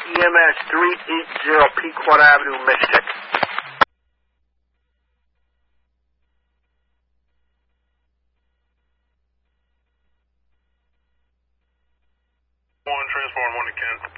EMS 380 Pequot Avenue, Mystic. Transport 1 to Kent.